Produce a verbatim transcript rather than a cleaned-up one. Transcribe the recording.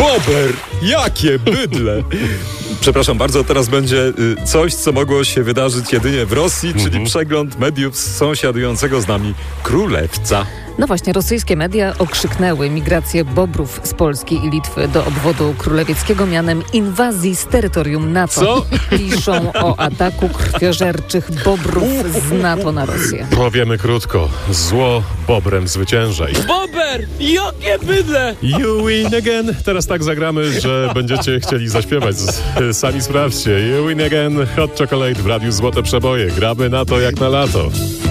Bober! Jakie bydle! Przepraszam bardzo, teraz będzie y, coś, co mogło się wydarzyć jedynie w Rosji, mhm. czyli przegląd mediów sąsiadującego z nami królewca. No właśnie, rosyjskie media okrzyknęły migrację bobrów z Polski i Litwy do obwodu królewieckiego mianem inwazji z terytorium NATO. Co? Piszą o ataku krwiożerczych bobrów z NATO na Rosję. Powiemy krótko. Zło bobrem zwyciężaj. Bober! Jakie bydle! You win again. Teraz tak zagramy, że będziecie chcieli zaśpiewać. Sami sprawdźcie. You win again. Hot Chocolate w Radiu Złote Przeboje. Gramy na to jak na lato.